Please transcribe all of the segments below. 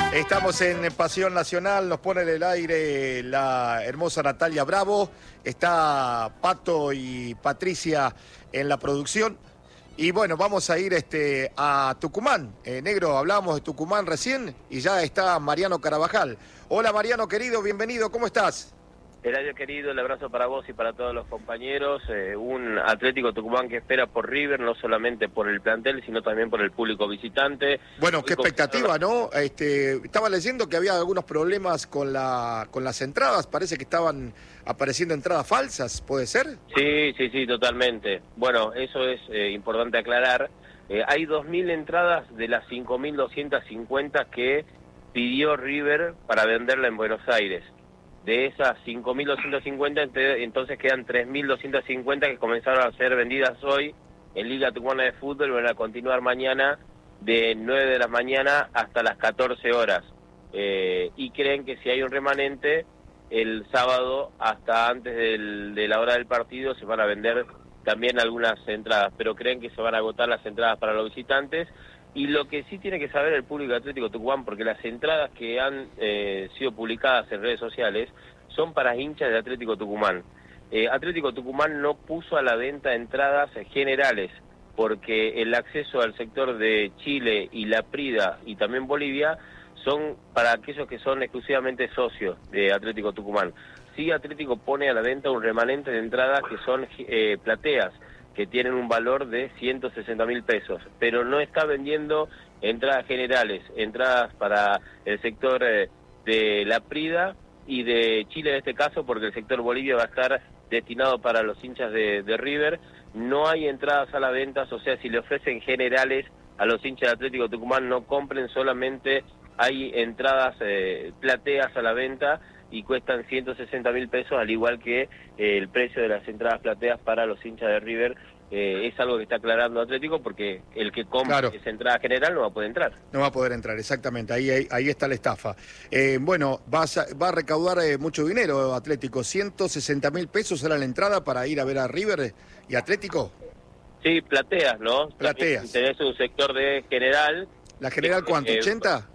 Estamos en Pasión Nacional, nos pone en el aire la hermosa Natalia Bravo, está Pato y Patricia en la producción. Y bueno, vamos a ir a Tucumán. Negro, hablábamos de Tucumán recién y ya está Mariano Carabajal. Hola Mariano querido, bienvenido, ¿cómo estás? Eladio querido, el abrazo para vos y para todos los compañeros. Un Atlético Tucumán que espera por River, no solamente por el plantel, sino también por el público visitante. Bueno, qué expectativa, ¿no? Estaba leyendo que había algunos problemas con las entradas, parece que estaban apareciendo entradas falsas, ¿puede ser? Sí, totalmente. Bueno, eso es importante aclarar. Hay 2.000 entradas de las 5.250 que pidió River para venderla en Buenos Aires. De esas 5.250, entonces quedan 3.250 que comenzaron a ser vendidas hoy en Liga Tucumana de Fútbol. Van a continuar mañana de 9 de la mañana hasta las 14 horas. Y creen que si hay un remanente, el sábado hasta antes de la hora del partido se van a vender también algunas entradas, pero creen que se van a agotar las entradas para los visitantes. Y lo que sí tiene que saber el público Atlético Tucumán, porque las entradas que han sido publicadas en redes sociales son para hinchas de Atlético Tucumán. Atlético Tucumán no puso a la venta entradas generales, porque el acceso al sector de Chile y La Prida y también Bolivia son para aquellos que son exclusivamente socios de Atlético Tucumán. Sí, Atlético pone a la venta un remanente de entradas que son plateas, que tienen un valor de 160.000 pesos, pero no está vendiendo entradas generales, entradas para el sector de La Prida y de Chile en este caso, porque el sector Bolivia va a estar destinado para los hinchas de River. No hay entradas a la venta, o sea, si le ofrecen generales a los hinchas de Atlético Tucumán, no compren, solamente hay entradas plateas a la venta y cuestan 160.000 pesos, al igual que el precio de las entradas plateas para los hinchas de River. Es algo que está aclarando Atlético, porque el que compra esa entrada general no va a poder entrar. No va a poder entrar, exactamente, ahí está la estafa. Bueno, va a recaudar mucho dinero Atlético, 160.000 pesos era la entrada para ir a ver a River y Atlético. Sí, plateas, ¿no? Plateas. Tenés un sector de general. ¿La general cuánto, 80?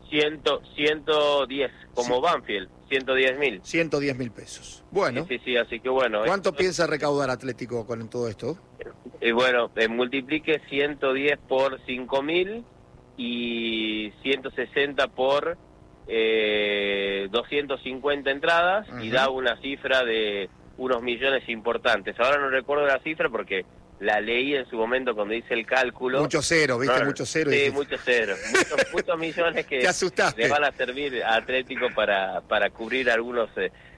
110, como Banfield, 110.000. 110.000 pesos. Bueno. Sí, así que bueno. ¿Cuánto piensa recaudar Atlético con todo esto? Bueno, multiplique 110 por 5.000 y 160 por 250 entradas, y da una cifra de unos millones importantes. Ahora no recuerdo la cifra porque la leí en su momento cuando hice el cálculo. Mucho cero, ¿viste? Mucho cero. Sí, mucho cero. Muchos millones que le van a servir a Atlético para cubrir algunos...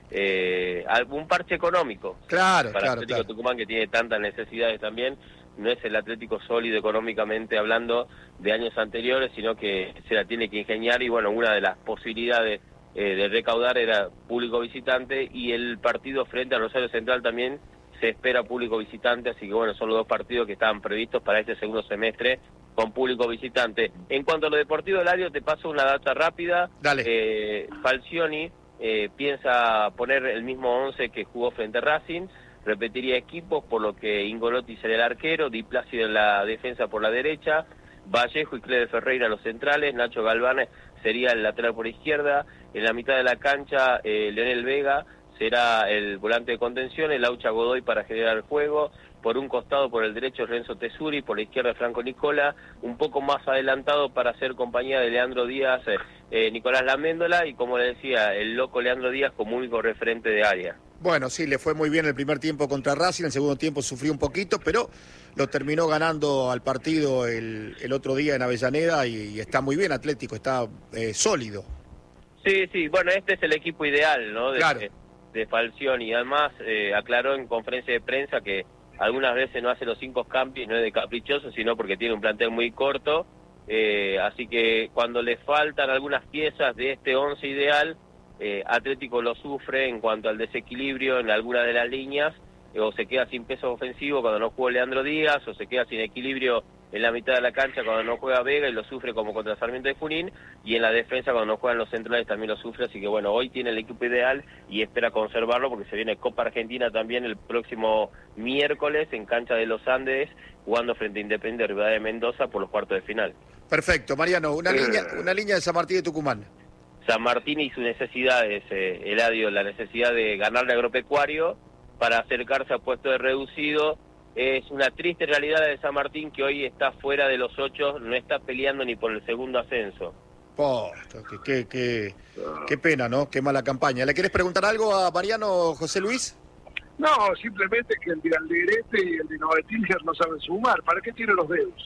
algún parche económico. Claro, para Atlético Tucumán, que tiene tantas necesidades también. No es el Atlético sólido económicamente hablando de años anteriores, sino que se la tiene que ingeniar. Y bueno, una de las posibilidades de recaudar era público visitante, y el partido frente a Rosario Central también se espera público visitante, así que bueno, son los dos partidos que estaban previstos para este segundo semestre con público visitante. En cuanto a lo deportivo, Eladio, te paso una data rápida. Dale. Falcioni piensa poner el mismo 11 que jugó frente a Racing, repetiría equipos, por lo que Ingolotti sería el arquero, Di Plácido en la defensa por la derecha, Vallejo y Clede Ferreira los centrales, Nacho Galván sería el lateral por izquierda, en la mitad de la cancha Leonel Vega será el volante de contención, el Laucha Godoy para generar el juego, por un costado por el derecho Renzo Tesuri, por la izquierda Franco Nicola, un poco más adelantado para hacer compañía de Leandro Díaz, Nicolás Laméndola, y como le decía, el loco Leandro Díaz como único referente de área. Bueno, sí, le fue muy bien el primer tiempo contra Racing, el segundo tiempo sufrió un poquito, pero lo terminó ganando al partido el otro día en Avellaneda, y está muy bien Atlético, está sólido. Sí, bueno, este es el equipo ideal, ¿no? De Falcioni, y además aclaró en conferencia de prensa que algunas veces no hace los 5 cambios, no es de caprichoso, sino porque tiene un plantel muy corto, así que cuando le faltan algunas piezas de este 11 ideal, Atlético lo sufre en cuanto al desequilibrio en alguna de las líneas, o se queda sin peso ofensivo cuando no juega Leandro Díaz, o se queda sin equilibrio en la mitad de la cancha cuando no juega Vega, y lo sufre como contra Sarmiento de Junín, y en la defensa cuando no juegan los centrales también lo sufre. Así que bueno, hoy tiene el equipo ideal y espera conservarlo, porque se viene Copa Argentina también el próximo miércoles en cancha de los Andes, jugando frente a Independiente Rivadavia de Mendoza por los cuartos de final. Perfecto, Mariano, una línea de San Martín de Tucumán. San Martín y sus necesidades, Eladio, la necesidad de ganarle Agropecuario para acercarse a puesto de reducido. Es una triste realidad de San Martín que hoy está fuera de los 8, no está peleando ni por el segundo ascenso. Qué pena, ¿no? Qué mala campaña. ¿Le querés preguntar algo a Mariano, José Luis? No, simplemente que el de Alderete y el de Novetilger no saben sumar. ¿Para qué tiene los dedos?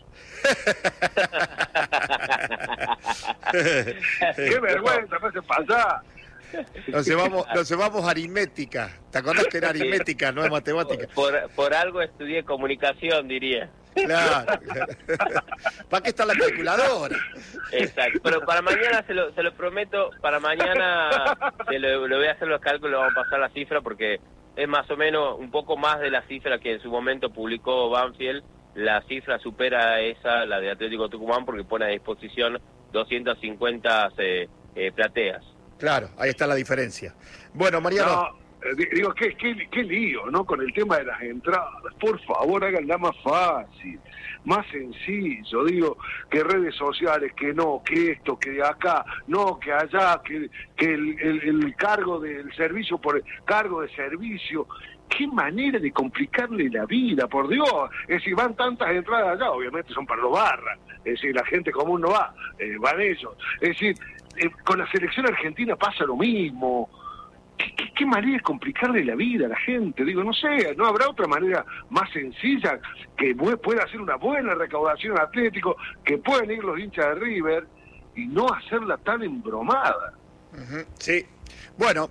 ¡Qué vergüenza! ¡No se pasa! Nos llevamos aritmética. ¿Te acordás que era aritmética, no es matemática? Por algo estudié comunicación, diría. Claro. ¿Para qué está la calculadora? Exacto. Pero para mañana, se lo prometo, para mañana le voy a hacer los cálculos, vamos a pasar la cifra, porque es más o menos un poco más de la cifra que en su momento publicó Banfield. La cifra supera la de Atlético Tucumán, porque pone a disposición 250 plateas. Claro, ahí está la diferencia. Bueno, Mariano. No, digo, qué lío, ¿no? Con el tema de las entradas. Por favor, háganla más fácil, más sencillo. Digo, que redes sociales, que no, que esto, que acá, no, que allá, que el cargo del servicio por cargo de servicio. Qué manera de complicarle la vida, por Dios. Es decir, van tantas entradas allá, obviamente son para los barras. Es decir, la gente común no va, van ellos. Es decir, con la selección argentina pasa lo mismo. ¿Qué manera de complicarle la vida a la gente? Digo, no sé, ¿no habrá otra manera más sencilla que pueda hacer una buena recaudación Atlético, que puedan ir los hinchas de River y no hacerla tan embromada? Sí. Bueno,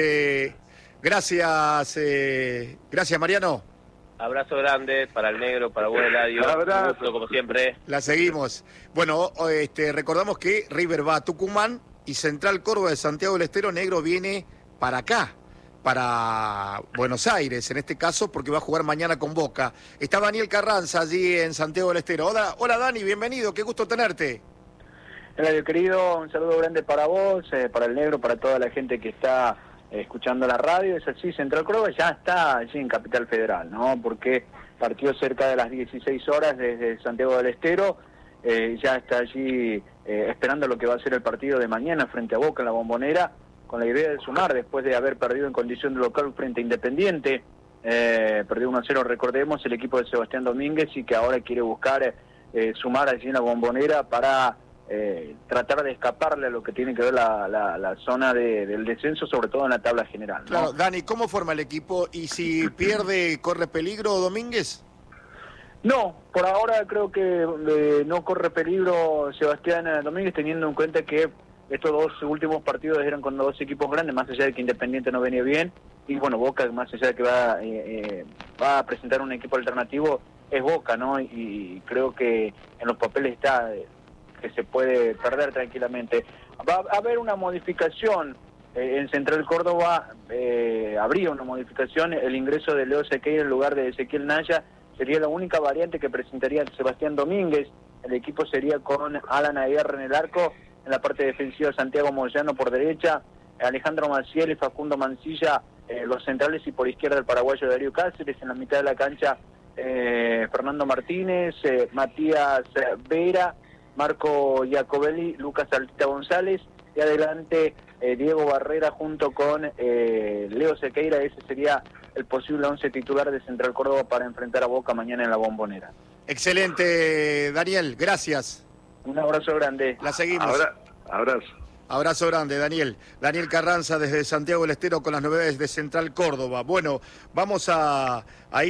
gracias Mariano. Abrazo grande para el negro, para vos, Eladio. Abrazo. Un gusto, como siempre. La seguimos. Bueno, recordamos que River va a Tucumán y Central Córdoba de Santiago del Estero, negro, viene para acá, para Buenos Aires, en este caso, porque va a jugar mañana con Boca. Está Daniel Carranza allí en Santiago del Estero. Hola Dani, bienvenido, qué gusto tenerte. Eladio querido, un saludo grande para vos, para el negro, para toda la gente que está escuchando la radio. Es así, Central Córdoba ya está allí en Capital Federal, ¿no? Porque partió cerca de las 16 horas desde Santiago del Estero, ya está allí esperando lo que va a ser el partido de mañana frente a Boca en la Bombonera, con la idea de sumar después de haber perdido en condición de local frente a Independiente. Perdió 1-0, recordemos, el equipo de Sebastián Domínguez, y que ahora quiere buscar sumar allí en la Bombonera para tratar de escaparle a lo que tiene que ver la zona del descenso, sobre todo en la tabla general, ¿no? Claro, Dani, ¿cómo forma el equipo? ¿Y si pierde, corre peligro Domínguez? No, por ahora creo que no corre peligro Sebastián Domínguez, teniendo en cuenta que estos dos últimos partidos eran con dos equipos grandes, más allá de que Independiente no venía bien, y bueno, Boca, más allá de que va a presentar un equipo alternativo, es Boca, ¿no? Y creo que en los papeles está que se puede perder tranquilamente. Va a haber una modificación en Central Córdoba, habría una modificación, el ingreso de Leo Sequeira en lugar de Ezequiel Naya sería la única variante que presentaría Sebastián Domínguez. El equipo sería con Alan Aguirre en el arco, en la parte defensiva Santiago Moyano por derecha, Alejandro Maciel y Facundo Mancilla los centrales, y por izquierda el paraguayo Darío Cáceres, en la mitad de la cancha Fernando Martínez, Matías Vera, Marco Giacobelli, Lucas Altita González, y adelante Diego Barrera junto con Leo Sequeira. Ese sería el posible 11 titular de Central Córdoba para enfrentar a Boca mañana en la Bombonera. Excelente, Daniel, gracias. Un abrazo grande. La seguimos. Abrazo. Abrazo grande, Daniel. Daniel Carranza desde Santiago del Estero con las novedades de Central Córdoba. Bueno, vamos a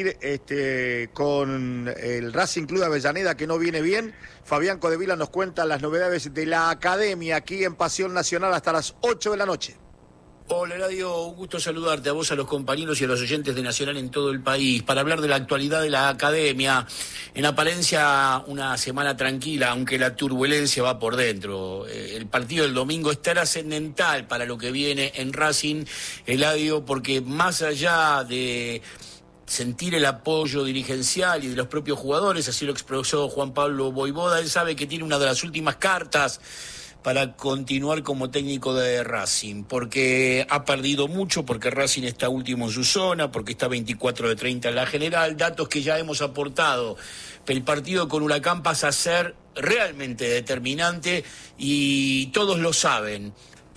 ir con el Racing Club de Avellaneda, que no viene bien. Fabián Codevila nos cuenta las novedades de la academia aquí en Pasión Nacional hasta las 8 de la noche. Hola, Eladio, un gusto saludarte a vos, a los compañeros y a los oyentes de Nacional en todo el país, para hablar de la actualidad de la academia. En la Palencia, una semana tranquila, aunque la turbulencia va por dentro. El partido del domingo es trascendental para lo que viene en Racing, Eladio, porque más allá de sentir el apoyo dirigencial y de los propios jugadores, así lo expresó Juan Pablo Voivoda, él sabe que tiene una de las últimas cartas para continuar como técnico de Racing, porque ha perdido mucho, porque Racing está último en su zona, porque está 24 de 30 en la general, datos que ya hemos aportado. El partido con Huracán pasa a ser realmente determinante y todos lo saben.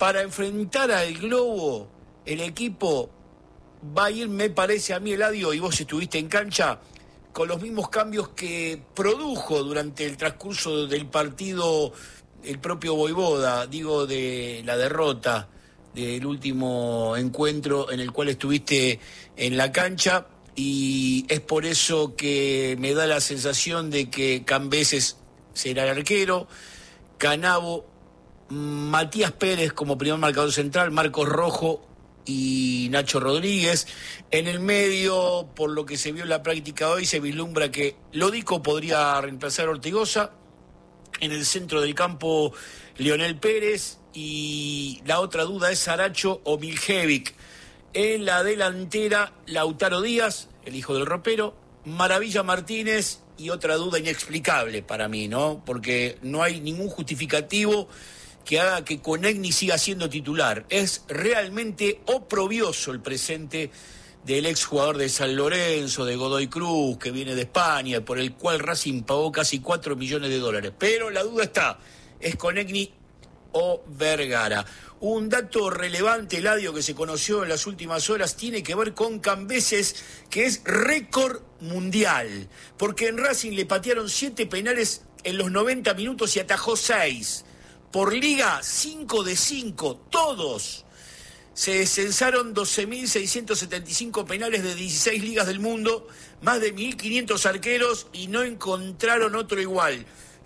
para enfrentar al Globo, el equipo va a ir, me parece a mí, Eladio, y vos estuviste en cancha, con los mismos cambios que produjo durante el transcurso del partido el propio Vojvoda, digo, de la derrota del último encuentro en el cual estuviste en la cancha, y es por eso que me da la sensación de que Cambeses será el arquero, Canavo, Matías Pérez como primer marcador central, Marcos Rojo y Nacho Rodríguez. En el medio, por lo que se vio en la práctica hoy, se vislumbra que Lodico podría reemplazar a Ortigosa. En el centro del campo, Leonel Pérez, y la otra duda es Saracho o Miljevic. En la delantera, Lautaro Díaz, el hijo del ropero, Maravilla Martínez, y otra duda inexplicable para mí, ¿no? Porque no hay ningún justificativo que haga que Conegni siga siendo titular. Es realmente oprobioso el presente del exjugador de San Lorenzo, de Godoy Cruz, que viene de España, por el cual Racing pagó casi 4 millones de dólares. Pero la duda está, ¿es Conegni o Vergara? Un dato relevante, Eladio, que se conoció en las últimas horas, tiene que ver con Cambeses, que es récord mundial, porque en Racing le patearon 7 penales en los 90 minutos y atajó 6. Por liga, 5 de 5, todos. Se censaron 12.675 penales de 16 ligas del mundo, más de 1.500 arqueros, y no encontraron otro igual.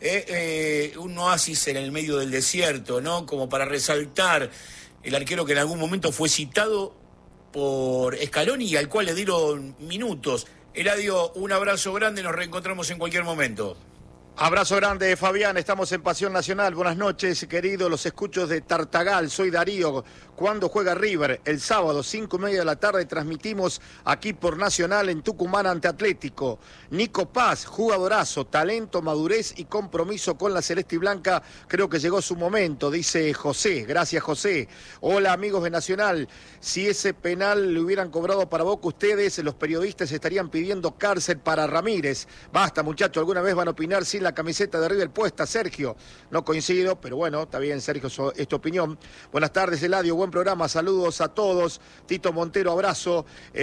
Un oasis en el medio del desierto, ¿no? Como para resaltar el arquero que en algún momento fue citado por Scaloni y al cual le dieron minutos. Eladio, un abrazo grande, nos reencontramos en cualquier momento. Abrazo grande, Fabián, estamos en Pasión Nacional. Buenas noches, querido, los escucho de Tartagal, soy Darío. ¿Cuándo juega River? El sábado, 5:30 de la tarde, transmitimos aquí por Nacional en Tucumán ante Atlético. Nico Paz, jugadorazo, talento, madurez y compromiso con la Celeste y Blanca. Creo que llegó su momento, dice José. Gracias, José. Hola, amigos de Nacional. Si ese penal le hubieran cobrado para Boca ustedes, los periodistas estarían pidiendo cárcel para Ramírez. Basta, muchachos, ¿alguna vez van a opinar sin la camiseta de River puesta? Sergio, no coincido, pero bueno, está bien, Sergio, es tu opinión. Buenas tardes, Eladio, buen programa, saludos a todos. Tito Montero, abrazo.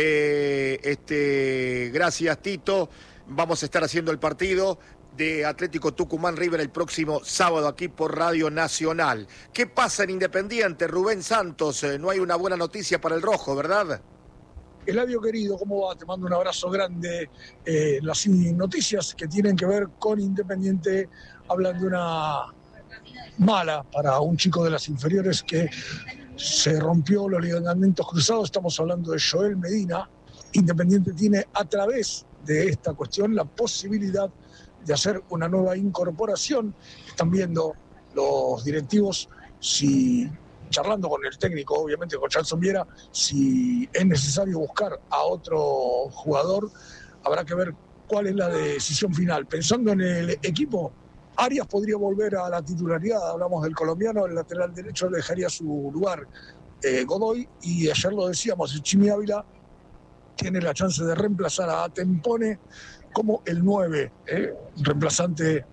Gracias, Tito. Vamos a estar haciendo el partido de Atlético Tucumán River el próximo sábado aquí por Radio Nacional. ¿Qué pasa en Independiente? Rubén Santos, no hay una buena noticia para el rojo, ¿verdad? Eladio querido, ¿cómo va? Te mando un abrazo grande. Las noticias que tienen que ver con Independiente hablan de una mala para un chico de las inferiores que se rompió los ligamentos cruzados. Estamos hablando de Joel Medina. Independiente tiene a través de esta cuestión la posibilidad de hacer una nueva incorporación. Están viendo los directivos si, charlando con el técnico, obviamente con Chanson Viera, si es necesario buscar a otro jugador. Habrá que ver cuál es la decisión final. Pensando en el equipo, Arias podría volver a la titularidad. Hablamos del colombiano, el lateral derecho le dejaría su lugar Godoy, y ayer lo decíamos, el Chimi Ávila tiene la chance de reemplazar a Tempone como el 9, reemplazante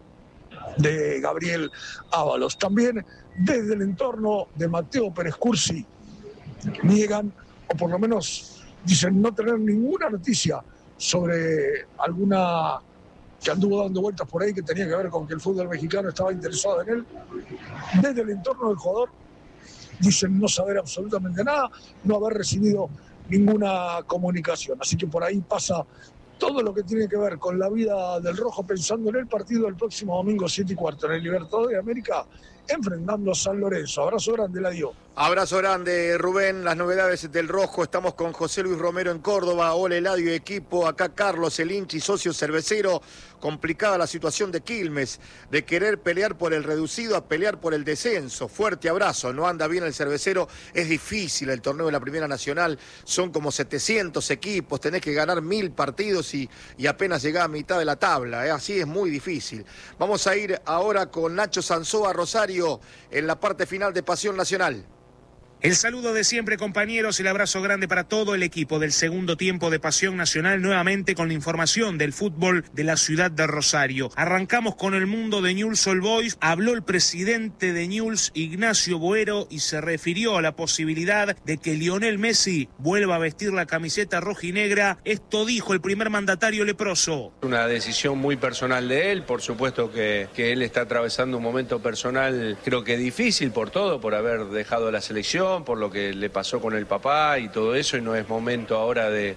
de Gabriel Ábalos. También desde el entorno de Mateo Pérez Cursi niegan, o por lo menos dicen no tener ninguna noticia sobre alguna que anduvo dando vueltas por ahí que tenía que ver con que el fútbol mexicano estaba interesado en él. Desde el entorno del jugador dicen no saber absolutamente nada, no haber recibido ninguna comunicación. Así que por ahí pasa todo lo que tiene que ver con la vida del rojo, pensando en el partido del próximo domingo 7:15 en el Libertadores de América, enfrentando a San Lorenzo. Abrazo grande, Eladio. Abrazo grande, Rubén. Las novedades del rojo. Estamos con José Luis Romero en Córdoba. Hola, Eladio y equipo. Acá Carlos, el hinchi, socio cervecero. Complicada la situación de Quilmes, de querer pelear por el reducido a pelear por el descenso. Fuerte abrazo. No anda bien el cervecero. Es difícil el torneo de la Primera Nacional. Son como 700 equipos. Tenés que ganar 1000 partidos y apenas llegás a mitad de la tabla. Así es muy difícil. Vamos a ir ahora con Nacho Sanzoa Rosario en la parte final de Pasión Nacional. El saludo de siempre, compañeros, el abrazo grande para todo el equipo del segundo tiempo de Pasión Nacional, nuevamente con la información del fútbol de la ciudad de Rosario. Arrancamos con el mundo de Newell's Old Boys. Habló el presidente de Newell's, Ignacio Boero, y se refirió a la posibilidad de que Lionel Messi vuelva a vestir la camiseta rojinegra. Esto dijo el primer mandatario leproso. Una decisión muy personal de él, por supuesto que él está atravesando un momento personal, creo que difícil por todo, por haber dejado la selección, por lo que le pasó con el papá y todo eso, y no es momento ahora de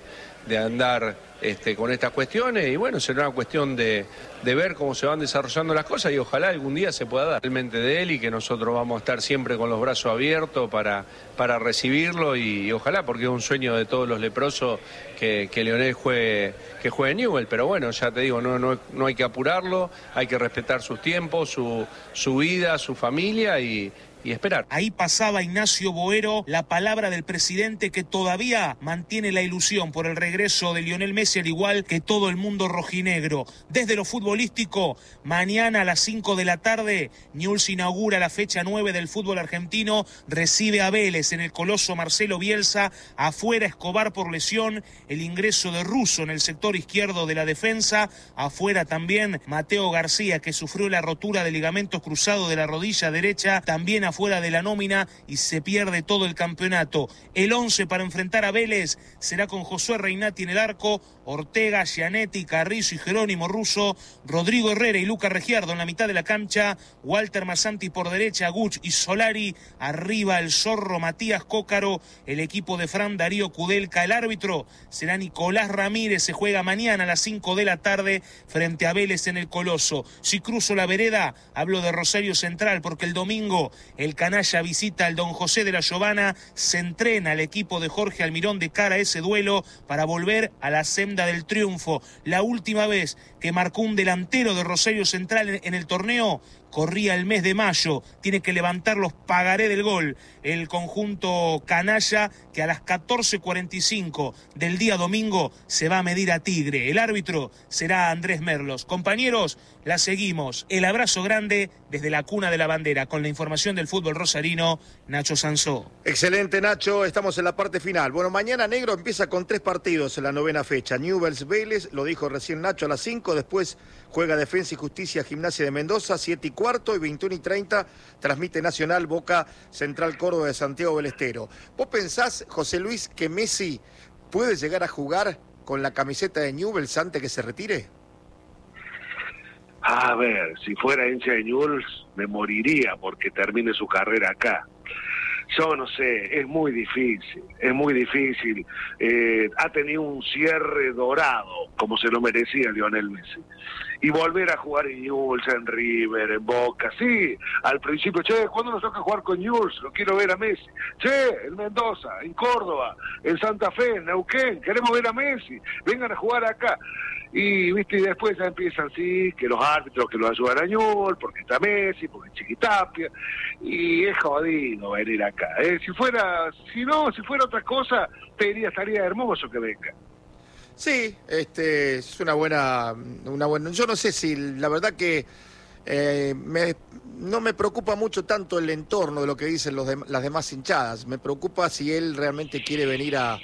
andar con estas cuestiones, y bueno, será una cuestión de ver cómo se van desarrollando las cosas, y ojalá algún día se pueda dar realmente de él, y que nosotros vamos a estar siempre con los brazos abiertos para recibirlo, y ojalá, porque es un sueño de todos los leprosos que Lionel juegue en Newell's, pero bueno, ya te digo, no hay que apurarlo, hay que respetar sus tiempos, su vida, su familia y esperar. Ahí pasaba Ignacio Boero, la palabra del presidente, que todavía mantiene la ilusión por el regreso de Lionel Messi, al igual que todo el mundo rojinegro. Desde lo futbolístico, mañana a las 5 de la tarde, Newell's inaugura la fecha 9 del fútbol argentino, recibe a Vélez en el Coloso Marcelo Bielsa, afuera Escobar por lesión, el ingreso de Russo en el sector izquierdo de la defensa, afuera también Mateo García, que sufrió la rotura de ligamentos cruzados de la rodilla derecha, también fuera de la nómina, y se pierde todo el campeonato. El 11 para enfrentar a Vélez será con Josué Reinati en el arco, Ortega, Gianetti, Carrizo y Jerónimo Russo, Rodrigo Herrera y Luca Regiardo en la mitad de la cancha, Walter Massanti por derecha, Guch y Solari, arriba el zorro Matías Cócaro, el equipo de Fran Darío Kudelka. El árbitro será Nicolás Ramírez. Se juega mañana a las 5 de la tarde frente a Vélez en el Coloso. Si cruzo la vereda, hablo de Rosario Central, porque el domingo el canalla visita al Don José de la Giovana, se entrena el equipo de Jorge Almirón de cara a ese duelo para volver a la senda del triunfo. La última vez que marcó un delantero de Rosario Central en el torneo corría el mes de mayo. Tiene que levantar los pagaré del gol el conjunto canalla, que a las 14:45 del día domingo se va a medir a Tigre. El árbitro será Andrés Merlos. Compañeros, la seguimos. El abrazo grande desde la cuna de la bandera, con la información del fútbol rosarino, Nacho Sansó. Excelente, Nacho, estamos en la parte final. Bueno, mañana Negro empieza con 3 partidos en la 9ª fecha. Newell's Vélez, lo dijo recién Nacho, a las 5, después juega Defensa y Justicia Gimnasia de Mendoza, 7:15, y 21:30 transmite Nacional Boca Central Córdoba de Santiago del Estero. ¿Vos pensás, José Luis, que Messi puede llegar a jugar con la camiseta de Newell's antes que se retire? A ver, si fuera hincha de Newell's me moriría porque termine su carrera acá. Yo no sé, es muy difícil, ha tenido un cierre dorado, como se lo merecía Lionel Messi. Y volver a jugar en Newell's, en River, en Boca, sí, al principio, che, ¿cuándo nos toca jugar con Newell's? Lo quiero ver a Messi. Che, en Mendoza, en Córdoba, en Santa Fe, en Neuquén, queremos ver a Messi, vengan a jugar acá. Y viste, y después ya empiezan, sí, que los árbitros que lo ayudan a Newell's, porque está Messi, porque es Chiquitapia, y es jodido venir acá. Si fuera otra cosa, te diría, estaría hermoso que venga. Sí, es una buena, yo no sé si, la verdad que no me preocupa mucho tanto el entorno de lo que dicen las demás hinchadas. Me preocupa si él realmente quiere venir a,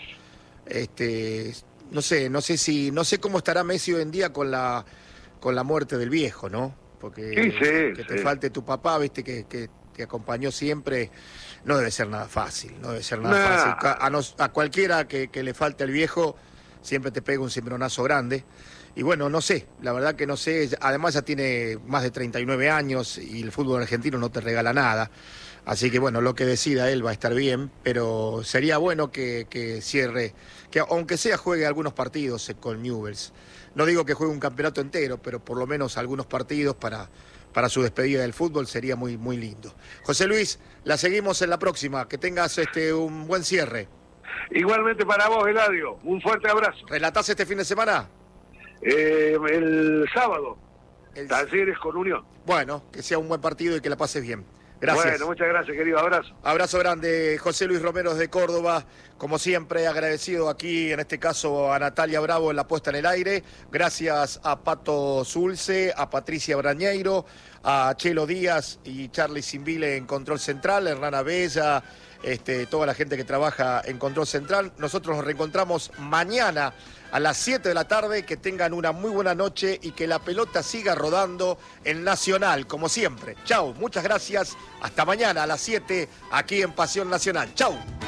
no sé cómo estará Messi hoy en día con la muerte del viejo, ¿no? Porque que te falte tu papá, viste, que te acompañó siempre, no debe ser nada fácil, fácil. A cualquiera que le falte el viejo, siempre te pega un cimbronazo grande. Y bueno, no sé, la verdad que no sé. Además ya tiene más de 39 años y el fútbol argentino no te regala nada. Así que bueno, lo que decida él va a estar bien, pero sería bueno que cierre, que aunque sea juegue algunos partidos con Newell's. No digo que juegue un campeonato entero, pero por lo menos algunos partidos para su despedida del fútbol sería muy, muy lindo. José Luis, la seguimos en la próxima. Que tengas un buen cierre. Igualmente para vos, Eladio. Un fuerte abrazo. ¿Relatás este fin de semana? El sábado. Talleres con Unión. Bueno, que sea un buen partido y que la pases bien. Gracias. Bueno, muchas gracias, querido. Abrazo. Abrazo grande, José Luis Romero de Córdoba. Como siempre, agradecido aquí, en este caso, a Natalia Bravo en la puesta en el aire. Gracias a Pato Zulce, a Patricia Brañeiro, a Chelo Díaz y Charlie Simbile en Control Central, Hernán Abella, toda la gente que trabaja en Control Central. Nosotros nos reencontramos mañana a las 7 de la tarde. Que tengan una muy buena noche y que la pelota siga rodando en Nacional, como siempre. Chau, muchas gracias. Hasta mañana a las 7 aquí en Pasión Nacional. Chau.